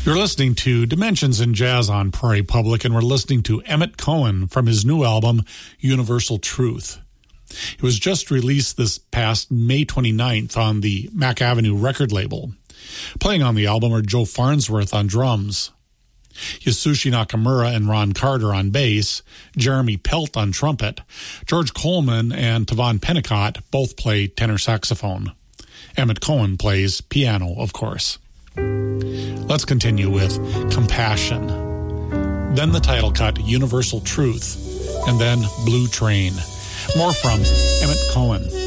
You're listening to Dimensions in Jazz on Prairie Public, and we're listening to Emmett Cohen from his new album, Universal Truth. It was just released this past May 29th on the Mac Avenue record label. Playing on the album are Joe Farnsworth on drums, Yasushi Nakamura and Ron Carter on bass, Jeremy Pelt on trumpet, George Coleman and Tavon Pennicott both play tenor saxophone. Emmett Cohen plays piano, of course. Let's continue with Compassion, then the title cut, Universal Truth, and then Blue Train. More from Emmett Cohen.